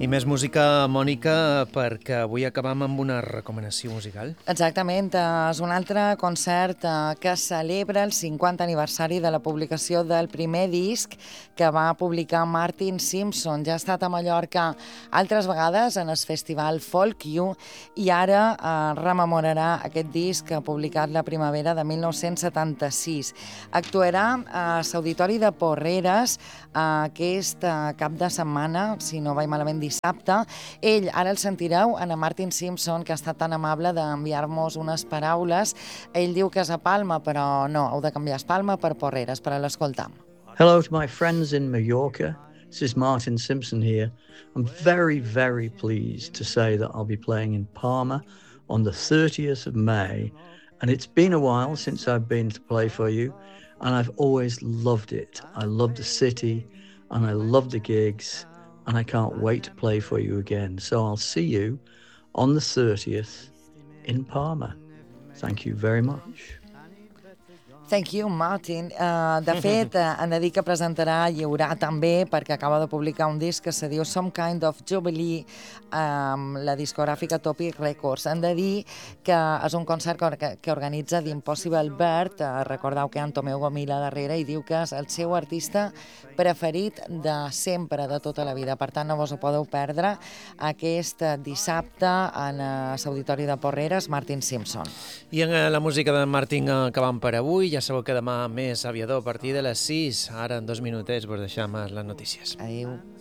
I més música, Mònica, perquè avui acabam amb una recomanació musical. Exactament, és un altre concert que celebra el 50 aniversari de la publicació del primer disc que va publicar Martin Simpson. Ja ha estat a Mallorca altres vegades en el festival Folk You i ara rememorarà aquest disc publicat la primavera de 1976. Actuarà a l'Auditori de Porreres aquest cap de setmana, si no vaig malament, dissabte. Ell, ara el sentireu, en Martin Simpson, que ha estat tan amable d'enviar-nos unes paraules. Ell diu que és a Palma, però no, heu de canviar Palma per Porreres, per a l'escoltar. Hello to my friends in Mallorca. This is Martin Simpson here. I'm very, very pleased to say that I'll be playing in Palma on the 30th of May. And it's been a while since I've been to play for you, and I've always loved it. I love the city, and I love the gigs, and I can't wait to play for you again. So I'll see you on the 30th in Palma. Thank you very much. Thank you, Martin. De fet, hem de dir que presentarà, lliurà també, perquè acaba de publicar un disc que se diu Some Kind of Jubilee, amb la discogràfica Topic Records. Hem de dir que és un concert que organitza The Impossible Bird. Recordeu que hi ha en Tomeu Gomila darrere i diu que és el seu artista preferit de sempre, de tota la vida. Per tant, no vos ho podeu perdre aquest dissabte en l'Auditori de Porreres, Martin Simpson. I en la música de Martin acabam per avui. Ja sabeu que demà més aviador a partir de les 6. Ara, en 2 minutets, vos deixam les notícies. Adéu.